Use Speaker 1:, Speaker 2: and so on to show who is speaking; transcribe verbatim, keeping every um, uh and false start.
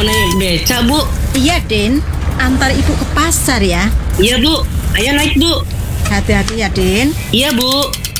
Speaker 1: mau naik beca, Bu.
Speaker 2: Iya, Din. Antar ibu ke pasar ya.
Speaker 1: Iya, Bu. Ayo naik, Bu.
Speaker 2: Hati-hati ya, Din.
Speaker 1: Iya, Bu.